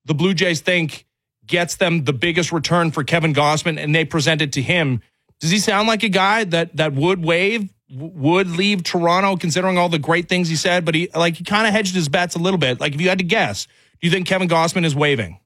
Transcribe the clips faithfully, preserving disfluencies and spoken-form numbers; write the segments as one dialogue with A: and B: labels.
A: the Blue Jays think gets them the biggest return for Kevin Gausman, and they present it to him, does he sound like a guy that that would waive, would leave Toronto, considering all the great things he said? But he like he kind of hedged his bets a little bit. Like, if you had to guess, do you think Kevin Gausman is waiving?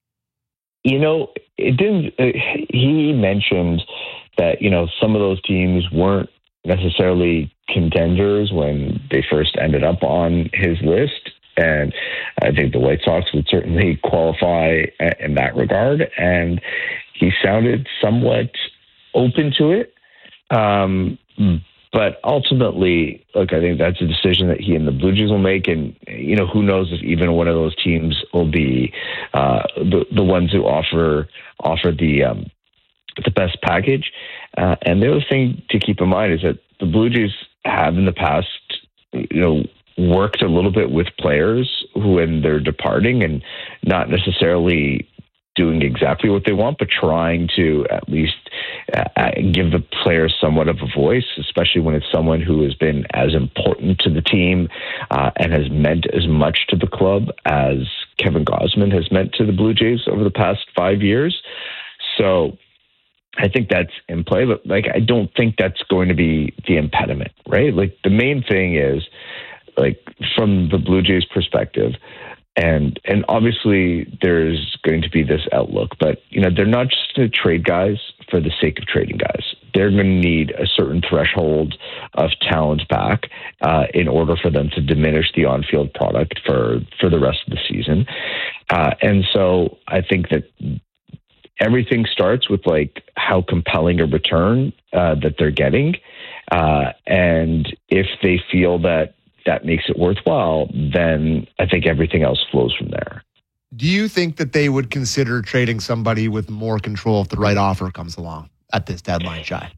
B: You know, it didn't. Uh, he mentioned that, you know, some of those teams weren't necessarily contenders when they first ended up on his list. And I think the White Sox would certainly qualify in that regard. And he sounded somewhat open to it. Um, but ultimately, look, I think that's a decision that he and the Blue Jays will make. And, you know, who knows if even one of those teams will be uh, the, the ones who offer offer the um, the best package. Uh, and the other thing to keep in mind is that the Blue Jays have in the past, you know, worked a little bit with players who, when they're departing, and not necessarily doing exactly what they want, but trying to at least uh, give the players somewhat of a voice, especially when it's someone who has been as important to the team uh, and has meant as much to the club as Kevin Gausman has meant to the Blue Jays over the past five years. So I think that's in play, but like, I don't think that's going to be the impediment, right? Like, the main thing is, like, from the Blue Jays perspective, and and obviously there's going to be this outlook, but, you know, they're not just going to trade guys for the sake of trading guys. They're going to need a certain threshold of talent back uh, in order for them to diminish the on-field product for, for the rest of the season. Uh, and so I think that everything starts with, like, how compelling a return uh, that they're getting. Uh, and if they feel that that makes it worthwhile, then I think everything else flows from there.
C: Do you think that they would consider trading somebody with more control if the right offer comes along at this deadline, Shai?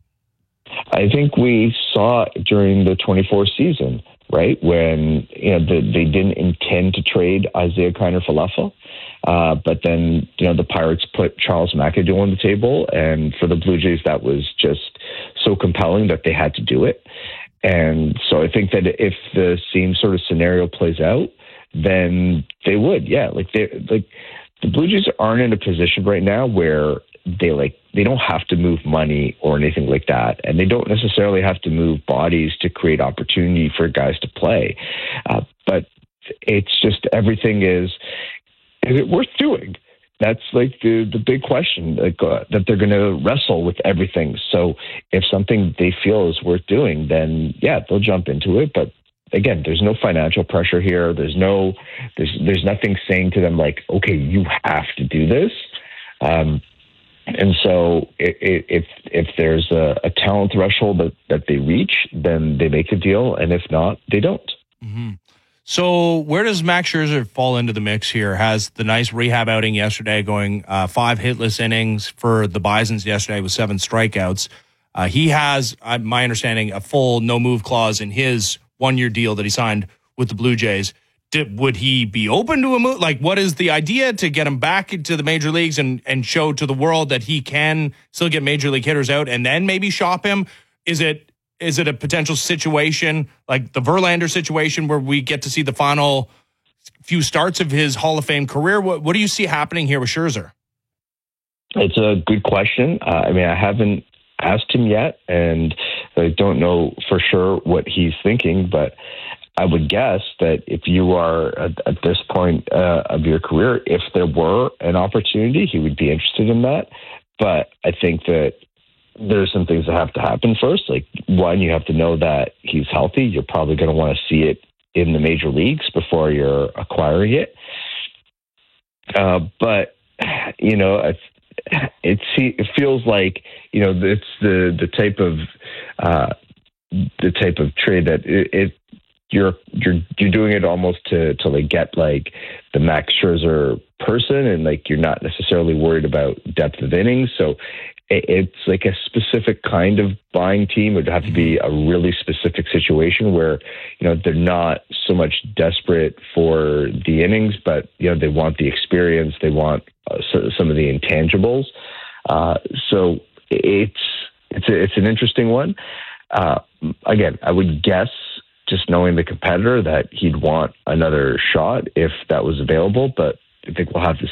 B: I think we saw during the twenty-four season, right, when, you know, the, they didn't intend to trade Isaiah Kiner-Falefa, uh, but then, you know, the Pirates put Charles McAdoo on the table, and for the Blue Jays, that was just so compelling that they had to do it. And so I think that if the same sort of scenario plays out, then they would, yeah. Like, they, like the Blue Jays aren't in a position right now where they like they don't have to move money or anything like that, and they don't necessarily have to move bodies to create opportunity for guys to play. Uh, but it's just everything is is it worth doing? That's like the, the big question, like, uh, that they're going to wrestle with everything. So if something they feel is worth doing, then yeah, they'll jump into it. But again, there's no financial pressure here. There's no, there's there's nothing saying to them like, okay, you have to do this. Um, and so it, it, if if there's a, a talent threshold that, that they reach, then they make a deal, and if not, they don't.
A: Mm-hmm. So where does Max Scherzer fall into the mix here? Has the nice rehab outing yesterday, going uh, five hitless innings for the Bisons yesterday with seven strikeouts. Uh, he has, uh, my understanding, a full no-move clause in his one-year deal that he signed with the Blue Jays. Did, would he be open to a move? Like, what is the idea to get him back into the major leagues and, and show to the world that he can still get major league hitters out and then maybe shop him? Is it Is it a potential situation like the Verlander situation where we get to see the final few starts of his Hall of Fame career? What, what do you see happening here with Scherzer?
B: It's a good question. Uh, I mean, I haven't asked him yet, and I don't know for sure what he's thinking, but I would guess that if you are at, at this point uh, of your career, if there were an opportunity, he would be interested in that. But I think that there's some things that have to happen first. Like, one, you have to know that he's healthy. You're probably going to want to see it in the major leagues before you're acquiring it. Uh, but, you know, it's, it's, it feels like, you know, it's the, the type of, uh, the type of trade that it, it you're, you're, you're doing it almost to, to like get like the Max Scherzer person, and like, you're not necessarily worried about depth of innings. So it's like a specific kind of buying team. It would have to be a really specific situation where, you know, they're not so much desperate for the innings, but, you know, they want the experience. They want uh, some of the intangibles. Uh, so it's, it's, a, it's an interesting one. Uh, again, I would guess, just knowing the competitor, that he'd want another shot if that was available, but I think we'll have to